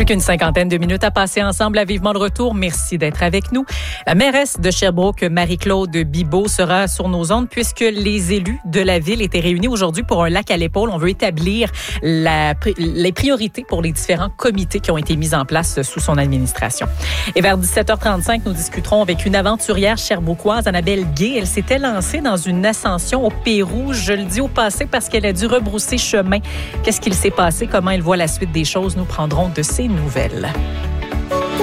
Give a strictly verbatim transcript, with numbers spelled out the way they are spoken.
Qu'une cinquantaine de minutes à passer ensemble à Vivement le Retour. Merci d'être avec nous. La mairesse de Sherbrooke, Marie-Claude Bibeau, sera sur nos ondes puisque les élus de la ville étaient réunis aujourd'hui pour un lac à l'épaule. On veut établir la, les priorités pour les différents comités qui ont été mis en place sous son administration. Et vers dix-sept heures trente-cinq, nous discuterons avec une aventurière sherbrookoise, Annabelle Gay. Elle s'était lancée dans une ascension au Pérou. Je le dis au passé parce qu'elle a dû rebrousser chemin. Qu'est-ce qu'il s'est passé? Comment elle voit la suite des choses? Nous prendrons de ses nouvelles.